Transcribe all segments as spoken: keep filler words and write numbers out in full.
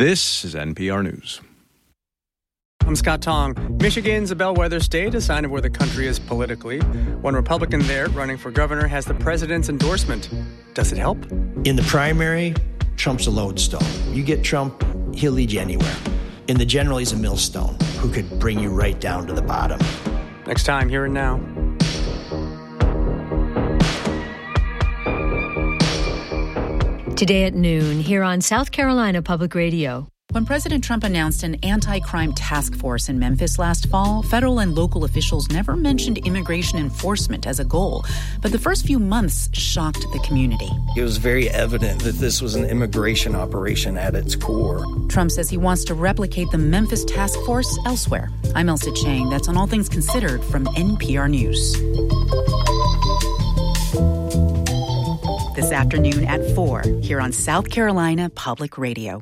This is N P R News. I'm Scott Tong. Michigan's a bellwether state, a sign of where the country is politically. One Republican there running for governor has the president's endorsement. Does it help? In the primary, Trump's a lodestone. You get Trump, he'll lead you anywhere. In the general, he's a millstone who could bring you right down to the bottom. Next time, Here and Now. Today at noon, here on South Carolina Public Radio. When President Trump announced an anti-crime task force in Memphis last fall, federal and local officials never mentioned immigration enforcement as a goal. But the first few months shocked the community. It was very evident that this was an immigration operation at its core. Trump says he wants to replicate the Memphis task force elsewhere. I'm Elsa Chang. That's on All Things Considered from N P R News. This afternoon at four, here on South Carolina Public Radio.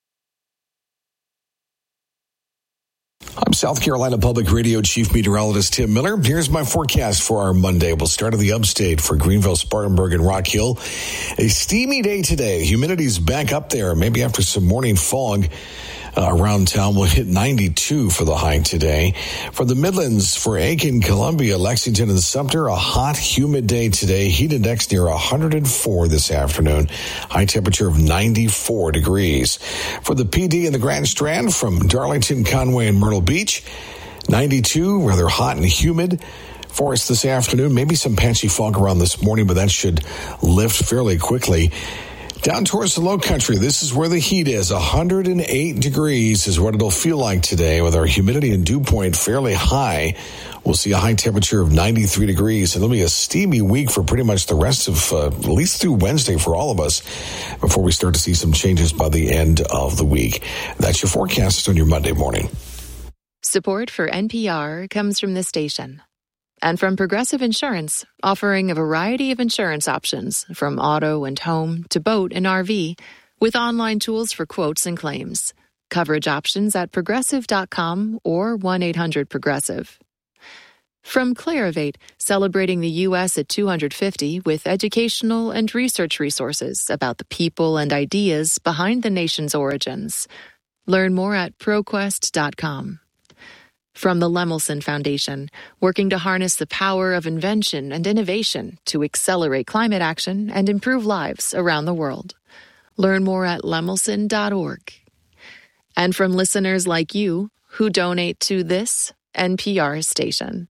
I'm South Carolina Public Radio Chief Meteorologist Tim Miller. Here's my forecast for our Monday. We'll start in the upstate for Greenville, Spartanburg, and Rock Hill. A steamy day today. Humidity's back up there. Maybe after some morning fog uh, around town, we'll hit ninety-two for the high today. For the Midlands, for Aiken, Columbia, Lexington, and Sumter, a hot, humid day today. Heat index near one hundred four this afternoon. High temperature of ninety-four degrees. For the P D and the Grand Strand, from Darlington, Conway, and Myrtle Beach, ninety-two, rather hot and humid. For us this afternoon, maybe some patchy fog around this morning, but that should lift fairly quickly. Down towards the low country, this is where the heat is. one hundred eight degrees is what it'll feel like today, with our humidity and dew point fairly high. We'll see a high temperature of ninety-three degrees. And it'll be a steamy week for pretty much the rest of, uh, at least through Wednesday for all of us, before we start to see some changes by the end of the week. That's your forecast on your Monday morning. Support for N P R comes from this station and from Progressive Insurance, offering a variety of insurance options from auto and home to boat and R V, with online tools for quotes and claims. Coverage options at progressive dot com or one eight hundred progressive. From Clarivate, celebrating the U S at two hundred fifty with educational and research resources about the people and ideas behind the nation's origins. Learn more at proquest dot com. From the Lemelson Foundation, working to harness the power of invention and innovation to accelerate climate action and improve lives around the world. Learn more at lemelson dot org. And from listeners like you who donate to this N P R station.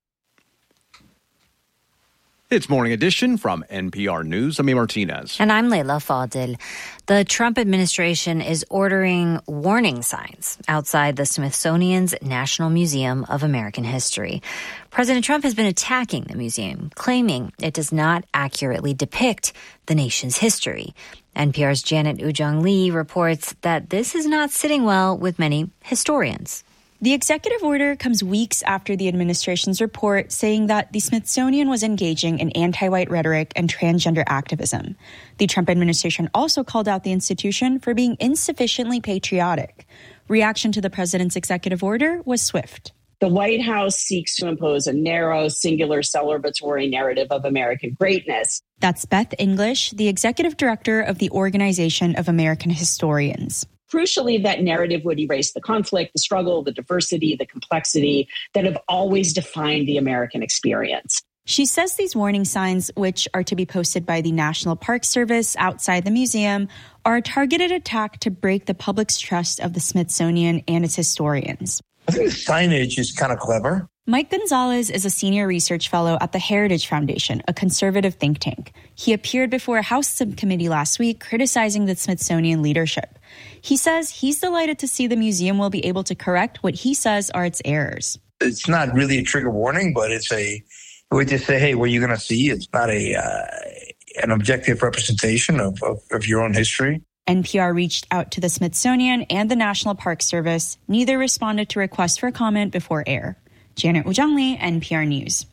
It's Morning Edition from N P R News. I'm A. Martinez. And I'm Leila Fadil. The Trump administration is ordering warning signs outside the Smithsonian's National Museum of American History. President Trump has been attacking the museum, claiming it does not accurately depict the nation's history. N P R's Janet Ujong Lee reports that this is not sitting well with many historians. The executive order comes weeks after the administration's report saying that the Smithsonian was engaging in anti-white rhetoric and transgender activism. The Trump administration also called out the institution for being insufficiently patriotic. Reaction to the president's executive order was swift. The White House seeks to impose a narrow, singular, celebratory narrative of American greatness. That's Beth English, the executive director of the Organization of American Historians. Crucially, that narrative would erase the conflict, the struggle, the diversity, the complexity that have always defined the American experience. She says these warning signs, which are to be posted by the National Park Service outside the museum, are a targeted attack to break the public's trust of the Smithsonian and its historians. I think the signage is kind of clever. Mike Gonzalez is a senior research fellow at the Heritage Foundation, a conservative think tank. He appeared before a House subcommittee last week criticizing the Smithsonian leadership. He says he's delighted to see the museum will be able to correct what he says are its errors. It's not really a trigger warning, but it's a way to say, hey, what you're going to see, it's not a uh, an objective representation of, of, of your own history. N P R reached out to the Smithsonian and the National Park Service. Neither responded to requests for comment before air. Janet Ujong Lee, N P R News.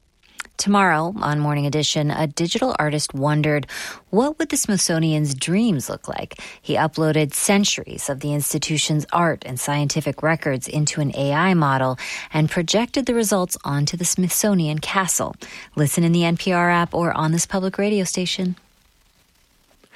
Tomorrow on Morning Edition, a digital artist wondered, what would the Smithsonian's dreams look like? He uploaded centuries of the institution's art and scientific records into an A I model and projected the results onto the Smithsonian Castle. Listen in the N P R app or on this public radio station.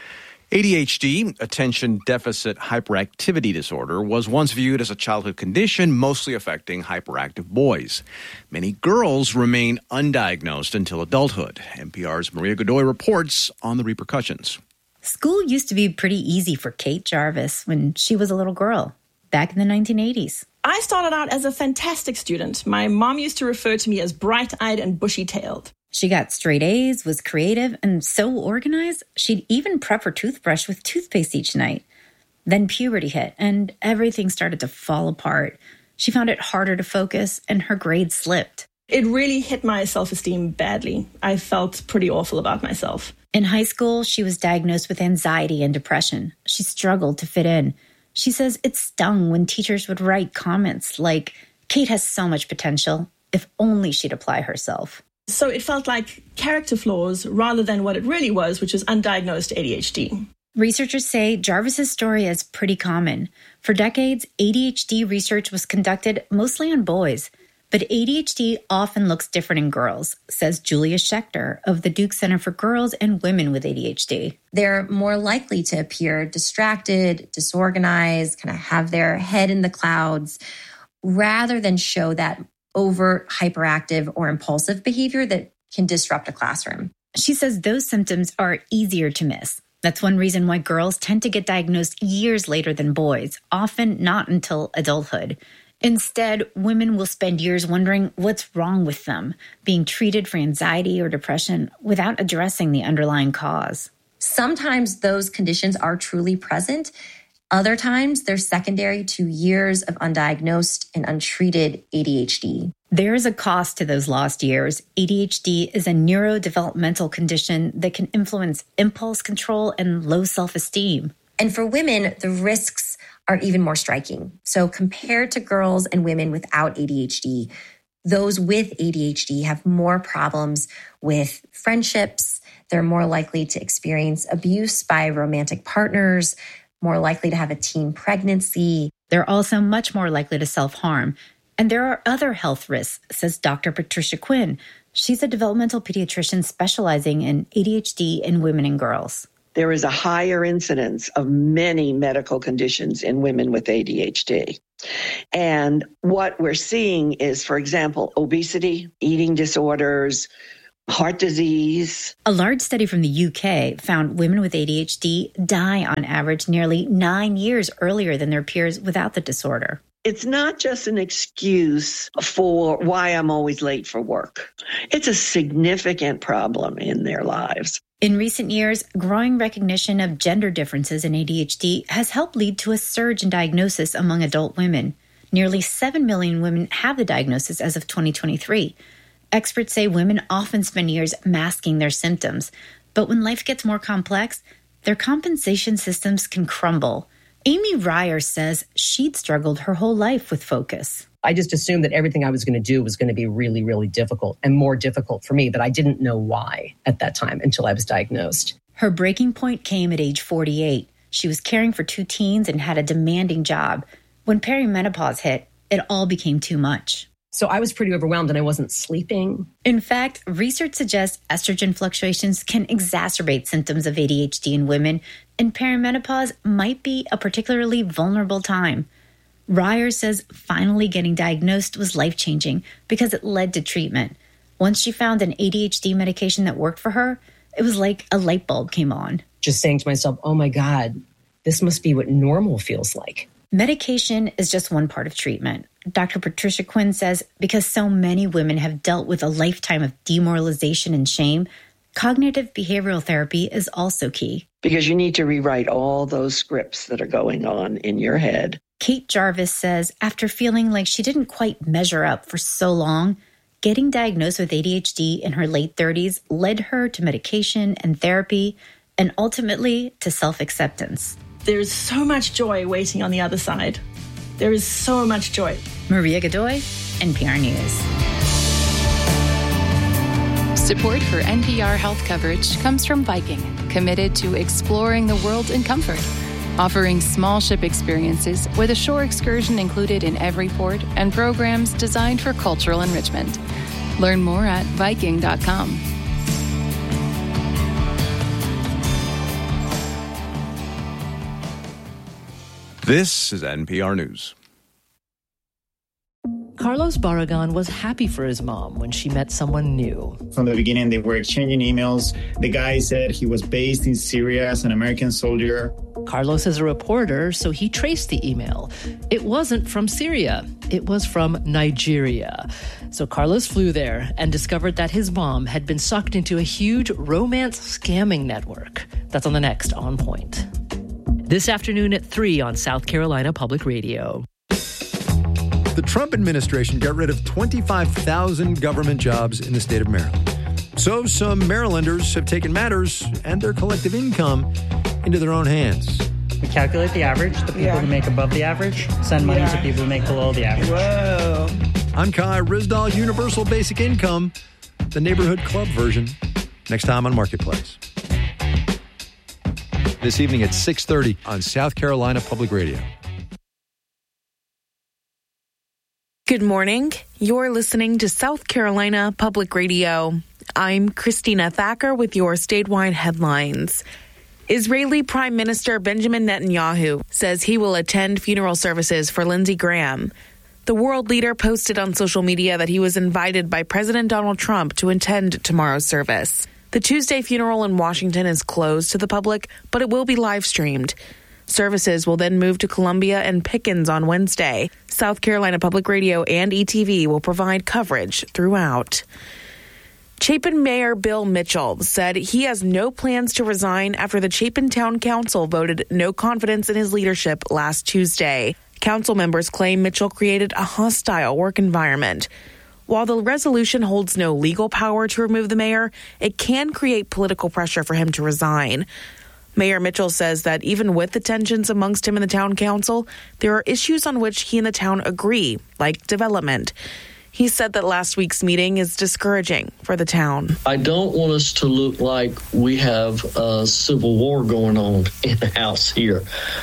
A D H D, attention deficit hyperactivity disorder, was once viewed as a childhood condition mostly affecting hyperactive boys. Many girls remain undiagnosed until adulthood. N P R's Maria Godoy reports on the repercussions. School used to be pretty easy for Kate Jarvis when she was a little girl, back in the nineteen eighties. I started out as a fantastic student. My mom used to refer to me as bright-eyed and bushy-tailed. She got straight A's, was creative, and so organized, she'd even prep her toothbrush with toothpaste each night. Then puberty hit, and everything started to fall apart. She found it harder to focus, and her grades slipped. It really hit my self-esteem badly. I felt pretty awful about myself. In high school, she was diagnosed with anxiety and depression. She struggled to fit in. She says it stung when teachers would write comments like, "Kate has so much potential, if only she'd apply herself." So it felt like character flaws rather than what it really was, which is undiagnosed A D H D. Researchers say Jarvis's story is pretty common. For decades, A D H D research was conducted mostly on boys, but A D H D often looks different in girls, says Julia Schechter of the Duke Center for Girls and Women with A D H D. They're more likely to appear distracted, disorganized, kind of have their head in the clouds, rather than show that overt, hyperactive, or impulsive behavior that can disrupt a classroom. She says those symptoms are easier to miss. That's one reason why girls tend to get diagnosed years later than boys, often not until adulthood. Instead, women will spend years wondering what's wrong with them, being treated for anxiety or depression without addressing the underlying cause. Sometimes those conditions are truly present. Other times, they're secondary to years of undiagnosed and untreated A D H D. There is a cost to those lost years. A D H D is a neurodevelopmental condition that can influence impulse control and low self-esteem. And for women, the risks are even more striking. So compared to girls and women without A D H D, those with A D H D have more problems with friendships. They're more likely to experience abuse by romantic partners, more likely to have a teen pregnancy. They're also much more likely to self-harm. And there are other health risks, says Doctor Patricia Quinn. She's a developmental pediatrician specializing in A D H D in women and girls. There is a higher incidence of many medical conditions in women with A D H D. And what we're seeing is, for example, obesity, eating disorders, heart disease. A large study from the U K found women with A D H D die on average nearly nine years earlier than their peers without the disorder. It's not just an excuse for why I'm always late for work. It's a significant problem in their lives. In recent years, growing recognition of gender differences in A D H D has helped lead to a surge in diagnosis among adult women. Nearly seven million women have the diagnosis as of twenty twenty-three. Experts say women often spend years masking their symptoms, but when life gets more complex, their compensation systems can crumble. Amy Ryer says she'd struggled her whole life with focus. I just assumed that everything I was going to do was going to be really, really difficult and more difficult for me, but I didn't know why at that time until I was diagnosed. Her breaking point came at age forty-eight. She was caring for two teens and had a demanding job. When perimenopause hit, it all became too much. So I was pretty overwhelmed and I wasn't sleeping. In fact, research suggests estrogen fluctuations can exacerbate symptoms of A D H D in women, and perimenopause might be a particularly vulnerable time. Ryer says finally getting diagnosed was life-changing because it led to treatment. Once she found an A D H D medication that worked for her, it was like a light bulb came on. Just saying to myself, oh my God, this must be what normal feels like. Medication is just one part of treatment. Doctor Patricia Quinn says because so many women have dealt with a lifetime of demoralization and shame, cognitive behavioral therapy is also key. Because you need to rewrite all those scripts that are going on in your head. Kate Jarvis says after feeling like she didn't quite measure up for so long, getting diagnosed with A D H D in her late thirties led her to medication and therapy and ultimately to self-acceptance. There's so much joy waiting on the other side. There is so much joy. Maria Godoy, N P R News. Support for N P R health coverage comes from Viking, committed to exploring the world in comfort. Offering small ship experiences with a shore excursion included in every port and programs designed for cultural enrichment. Learn more at Viking dot com. This is N P R News. Carlos Barragan was happy for his mom when she met someone new. From the beginning, they were exchanging emails. The guy said he was based in Syria as an American soldier. Carlos is a reporter, so he traced the email. It wasn't from Syria. It was from Nigeria. So Carlos flew there and discovered that his mom had been sucked into a huge romance scamming network. That's on the next On Point. This afternoon at three on South Carolina Public Radio. The Trump administration got rid of twenty-five thousand government jobs in the state of Maryland. So some Marylanders have taken matters and their collective income into their own hands. We calculate the average. The people yeah. who make above the average send money yeah. to people who make below the average. Whoa. I'm Kai Rizdal, Universal Basic Income, the neighborhood club version, next time on Marketplace. This evening at six thirty on South Carolina Public Radio. Good morning. You're listening to South Carolina Public Radio. I'm Christina Thacker with your statewide headlines. Israeli Prime Minister Benjamin Netanyahu says he will attend funeral services for Lindsey Graham. The world leader posted on social media that he was invited by President Donald Trump to attend tomorrow's service. The Tuesday funeral in Washington is closed to the public, but it will be live streamed. Services will then move to Columbia and Pickens on Wednesday. South Carolina Public Radio and E T V will provide coverage throughout. Chapin Mayor Bill Mitchell said he has no plans to resign after the Chapin Town Council voted no confidence in his leadership last Tuesday. Council members claim Mitchell created a hostile work environment. While the resolution holds no legal power to remove the mayor, it can create political pressure for him to resign. Mayor Mitchell says that even with the tensions amongst him and the town council, there are issues on which he and the town agree, like development. He said that last week's meeting is discouraging for the town. I don't want us to look like we have a civil war going on in the house here.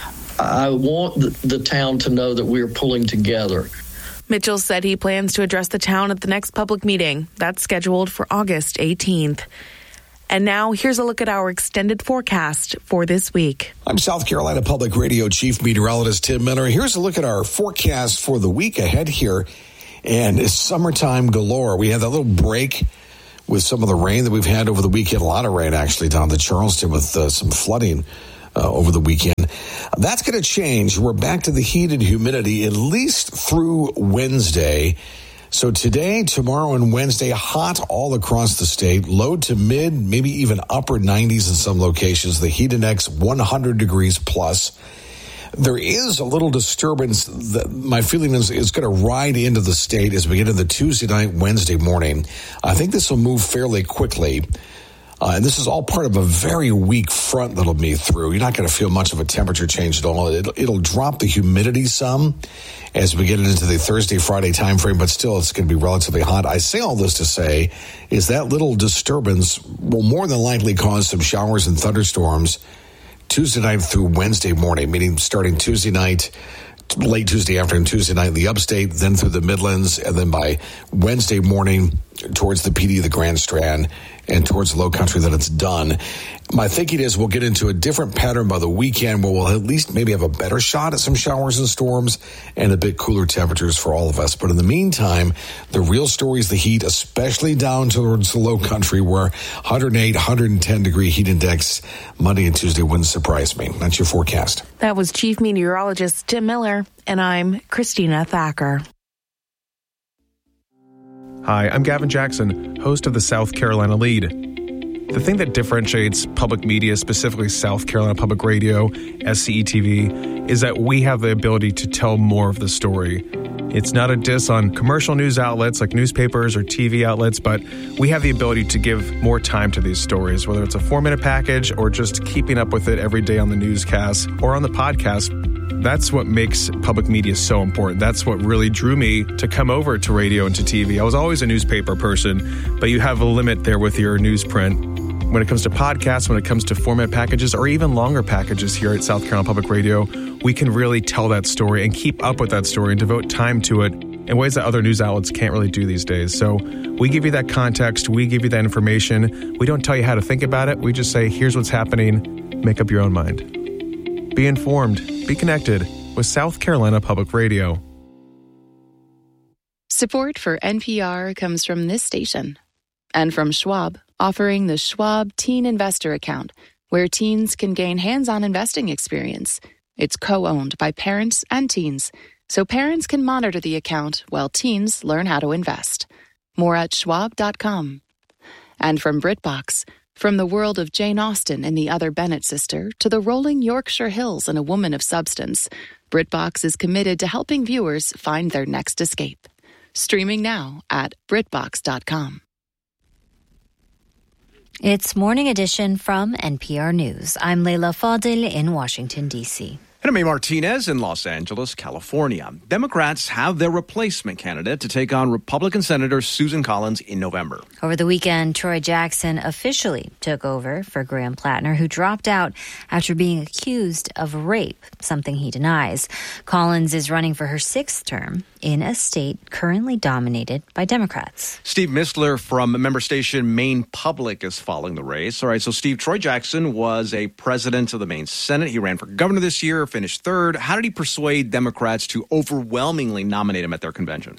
I want the, the town to know that we're pulling together. Mitchell said he plans to address the town at the next public meeting. That's scheduled for August eighteenth. And now, here's a look at our extended forecast for this week. I'm South Carolina Public Radio Chief Meteorologist Tim Miller. Here's a look at our forecast for the week ahead here. And it's summertime galore. We had that little break with some of the rain that we've had over the weekend. A lot of rain, actually, down to Charleston with uh, some flooding uh, over the weekend. That's going to change. We're back to the heat and humidity at least through Wednesday. So today, tomorrow, and Wednesday, hot all across the state, low to mid, maybe even upper nineties in some locations. The heat index one hundred degrees plus. There is a little disturbance that my feeling is is going to ride into the state as we get into Tuesday night, Wednesday morning. I think this will move fairly quickly. Uh, and this is all part of a very weak front that'll be through. You're not going to feel much of a temperature change at all. It'll, it'll drop the humidity some as we get into the Thursday, Friday time frame, but still it's going to be relatively hot. I say all this to say is that little disturbance will more than likely cause some showers and thunderstorms Tuesday night through Wednesday morning, meaning starting Tuesday night, late Tuesday afternoon, Tuesday night in the upstate, then through the Midlands, and then by Wednesday morning towards the P D, the Grand Strand, and towards the Low Country, that it's done. My thinking is we'll get into a different pattern by the weekend where we'll at least maybe have a better shot at some showers and storms and a bit cooler temperatures for all of us. But in the meantime, the real story is the heat, especially down towards the Low Country where one hundred eight, one hundred ten degree heat index Monday and Tuesday wouldn't surprise me. That's your forecast. That was Chief Meteorologist Tim Miller, and I'm Christina Thacker. Hi, I'm Gavin Jackson, host of the South Carolina Lead. The thing that differentiates public media, specifically South Carolina Public Radio, S C E T V, is that we have the ability to tell more of the story. It's not a diss on commercial news outlets like newspapers or T V outlets, but we have the ability to give more time to these stories, whether it's a four-minute package or just keeping up with it every day on the newscast or on the podcast. That's what makes public media so important. That's what really drew me to come over to radio and to T V. I was always a newspaper person, but you have a limit there with your newsprint. When it comes to podcasts, when it comes to format packages, or even longer packages here at South Carolina Public Radio, we can really tell that story and keep up with that story and devote time to it in ways that other news outlets can't really do these days. So we give you that context. We give you that information. We don't tell you how to think about it. We just say, here's what's happening. Make up your own mind. Be informed. Be connected. with South Carolina Public Radio. Support for N P R comes from this station and from Schwab, offering the Schwab Teen Investor Account, where teens can gain hands-on investing experience. It's co-owned by parents and teens, so parents can monitor the account while teens learn how to invest. More at schwab dot com. And from BritBox, from the world of Jane Austen and the Other Bennet sister to the rolling Yorkshire Hills and A Woman of Substance, BritBox is committed to helping viewers find their next escape. Streaming now at brit box dot com. It's Morning Edition from N P R News. I'm Leila Fadil in Washington, D C. And I'm A. Martinez in Los Angeles, California. Democrats have their replacement candidate to take on Republican Senator Susan Collins in November. Over the weekend, Troy Jackson officially took over for Graham Plattner, who dropped out after being accused of rape, something he denies. Collins is running for her sixth term in a state currently dominated by Democrats. Steve Mistler from member station Maine Public is following the race. All right, so Steve, Troy Jackson was a president of the Maine Senate. He ran for governor this year, finished third. How did he persuade Democrats to overwhelmingly nominate him at their convention?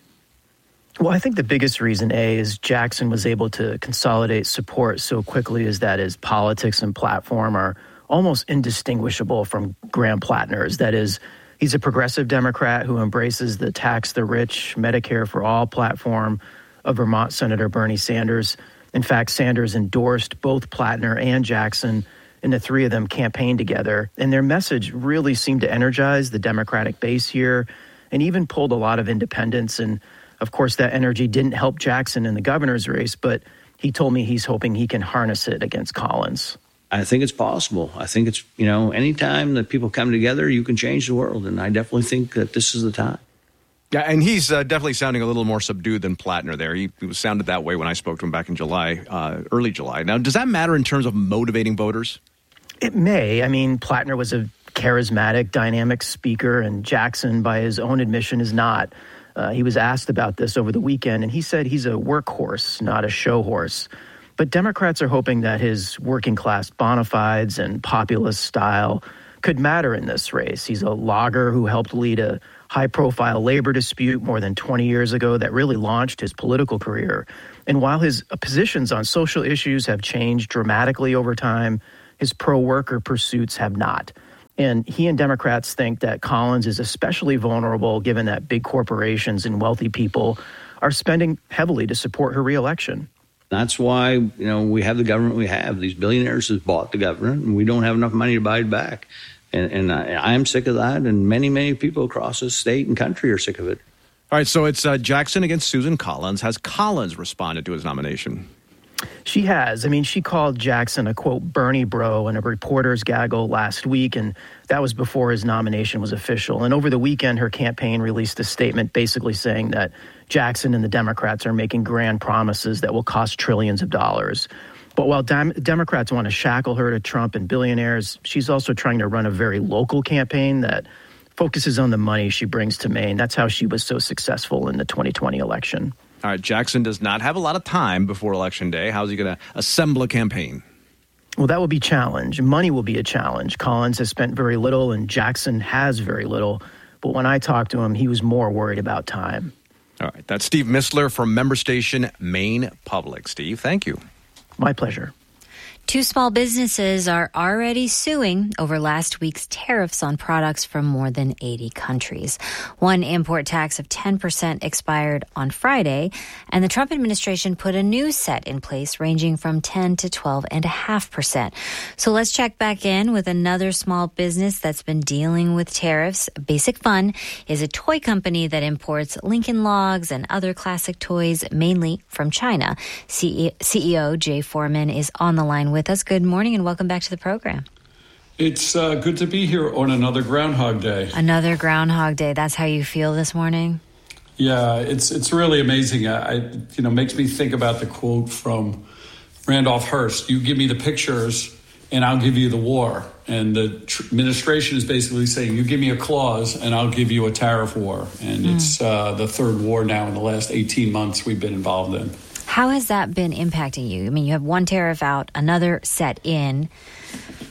Well, I think the biggest reason, A, is Jackson was able to consolidate support so quickly is that his politics and platform are almost indistinguishable from Graham Plattner's. That is, he's a progressive Democrat who embraces the tax the rich, Medicare for all platform of Vermont Senator Bernie Sanders. In fact, Sanders endorsed both Plattner and Jackson, and the three of them campaigned together. And their message really seemed to energize the Democratic base here and even pulled a lot of independents. And, of course, that energy didn't help Jackson in the governor's race, but he told me he's hoping he can harness it against Collins. I think it's possible. I think it's, you know, anytime that people come together, you can change the world. And I definitely think that this is the time. Yeah, and he's uh, definitely sounding a little more subdued than Plattner there. He, he sounded that way when I spoke to him back in July, uh, early July. Now, does that matter in terms of motivating voters? It may. I mean, Plattner was a charismatic, dynamic speaker, and Jackson, by his own admission, is not. Uh, he was asked about this over the weekend, and he said he's a workhorse, not a show horse. But Democrats are hoping that his working-class bona fides and populist style could matter in this race. He's a logger who helped lead a high-profile labor dispute more than twenty years ago that really launched his political career. And while his positions on social issues have changed dramatically over time, his pro-worker pursuits have not. And he and Democrats think that Collins is especially vulnerable given that big corporations and wealthy people are spending heavily to support her reelection. That's why, you know, we have the government we have. These billionaires have bought the government, and we don't have enough money to buy it back. And, and I, I am sick of that, and many, many people across the state and country are sick of it. All right, so it's uh, Jackson against Susan Collins. Has Collins responded to his nomination? She has. I mean, she called Jackson a, quote, Bernie bro in a reporter's gaggle last week, and that was before his nomination was official. And over the weekend, her campaign released a statement basically saying that Jackson and the Democrats are making grand promises that will cost trillions of dollars. But while Dem- Democrats want to shackle her to Trump and billionaires, she's also trying to run a very local campaign that focuses on the money she brings to Maine. That's how she was so successful in the twenty twenty election. All right, Jackson does not have a lot of time before Election Day. How's he going to assemble a campaign? Well, that will be a challenge. Money will be a challenge. Collins has spent very little, and Jackson has very little. But when I talked to him, he was more worried about time. All right, that's Steve Mistler from member station Maine Public. Steve, thank you. My pleasure. Two small businesses are already suing over last week's tariffs on products from more than eighty countries. One import tax of ten percent expired on Friday, and the Trump administration put a new set in place ranging from ten to twelve point five percent. So let's check back in with another small business that's been dealing with tariffs. Basic Fun is a toy company that imports Lincoln Logs and other classic toys, mainly from China. C E O Jay Foreman is on the line with with us. Good morning and welcome back to the program. It's uh, good to be here on another Groundhog Day. Another Groundhog Day. That's how you feel this morning? Yeah, it's it's really amazing. I, I you know makes me think about the quote from Randolph Hearst. You give me the pictures and I'll give you the war. And the tr- administration is basically saying, you give me a clause and I'll give you a tariff war. And mm. it's uh, the third war now in the last eighteen months we've been involved in. How has that been impacting you? I mean, you have one tariff out, another set in.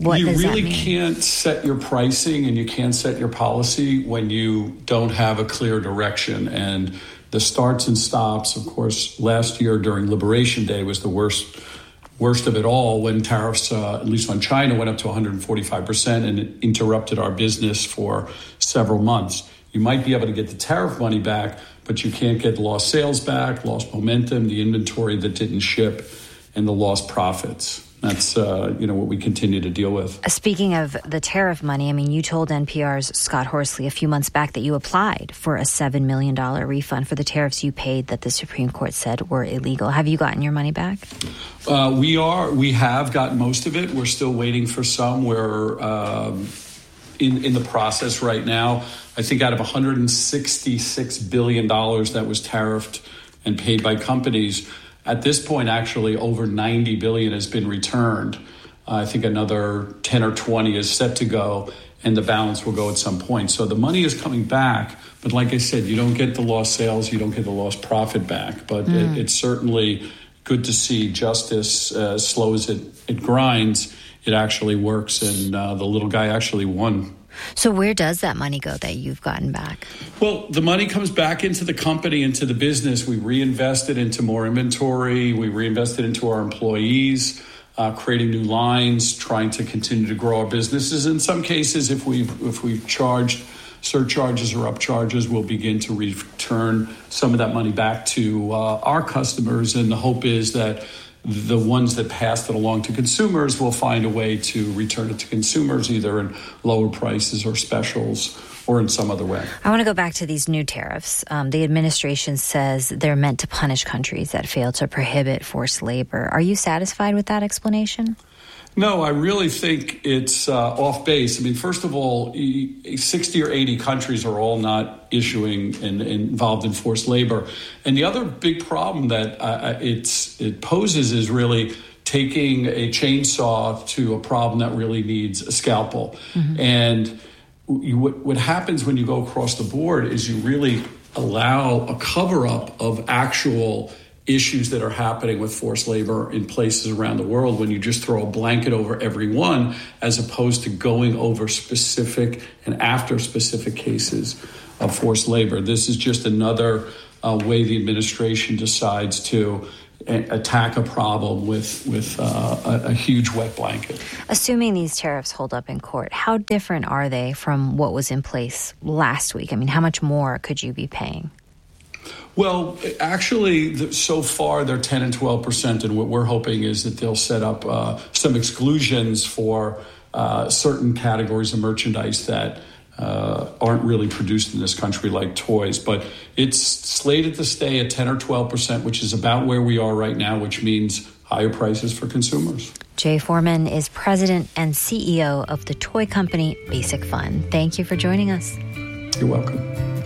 What you does really that mean? can't set your pricing and you can't set your policy when you don't have a clear direction. And the starts and stops, of course, last year during Liberation Day was the worst worst of it all when tariffs, uh, at least on China, went up to one hundred forty-five percent and it interrupted our business for several months. You might be able to get the tariff money back, but you can't get lost sales back, lost momentum, the inventory that didn't ship, and the lost profits. That's, uh, you know, what we continue to deal with. Speaking of the tariff money, I mean, you told N P R's Scott Horsley a few months back that you applied for a seven million dollars refund for the tariffs you paid that the Supreme Court said were illegal. Have you gotten your money back? Uh, we are. We have gotten most of it. We're still waiting for some. We're um, in, in the process right now. I think out of one hundred sixty-six billion dollars that was tariffed and paid by companies, at this point, actually, over ninety billion dollars has been returned. Uh, I think another ten or twenty is set to go, and the balance will go at some point. So the money is coming back, but like I said, you don't get the lost sales, you don't get the lost profit back. But mm. it, it's certainly good to see justice, uh, as slow as it, it grinds, it actually works, and uh, the little guy actually won. So where does that money go that you've gotten back? Well, the money comes back into the company, into the business. We reinvest it into more inventory. We reinvest it into our employees, uh, creating new lines, trying to continue to grow our businesses. In some cases, if we've, if we've charged surcharges or upcharges, we'll begin to return some of that money back to uh, our customers. And the hope is that the ones that passed it along to consumers will find a way to return it to consumers, either in lower prices or specials or in some other way. I want to go back to these new tariffs. Um, the administration says they're meant to punish countries that fail to prohibit forced labor. Are you satisfied with that explanation? No, I really think it's uh, off base. I mean, first of all, sixty or eighty countries are all not issuing and, and involved in forced labor. And the other big problem that uh, it's, it poses is really taking a chainsaw to a problem that really needs a scalpel. Mm-hmm. And you, what, what happens when you go across the board is you really allow a cover-up of actual issues that are happening with forced labor in places around the world when you just throw a blanket over every one, as opposed to going over specific and after specific cases of forced labor. This is just another uh, way the administration decides to a- attack a problem with, with uh, a, a huge wet blanket. Assuming these tariffs hold up in court, how different are they from what was in place last week? I mean, how much more could you be paying? Well, actually, so far they're ten and twelve percent, and what we're hoping is that they'll set up uh, some exclusions for uh, certain categories of merchandise that uh, aren't really produced in this country, like toys. But it's slated to stay at ten or twelve percent, which is about where we are right now, which means higher prices for consumers. Jay Foreman is president and C E O of the toy company Basic Fun. Thank you for joining us. You're welcome.